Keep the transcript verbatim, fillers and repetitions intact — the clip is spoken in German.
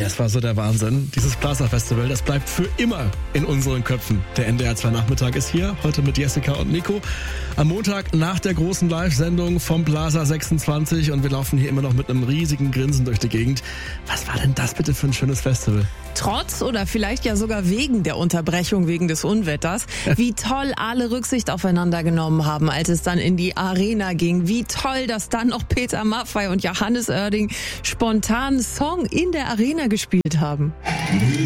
das war so der Wahnsinn. Dieses Plaza Festival, das bleibt für immer in unseren Köpfen. Der N D R zwei Nachmittag ist hier, heute mit Jessica und Nico. Am Montag nach der großen Live-Sendung vom Plaza sechsundzwanzig und wir laufen hier immer noch mit einem riesigen Grinsen durch die Gegend. Was war denn das bitte für ein schönes Festival? Trotz oder vielleicht ja sogar wegen der Unterbrechung, wegen des Unwetters. Wie toll alle Rücksicht aufeinander genommen haben, als es dann in die Arena ging. Wie toll, dass dann noch Peter Maffay und Johannes Oerding spontan einen Song in der Arena gespielt haben.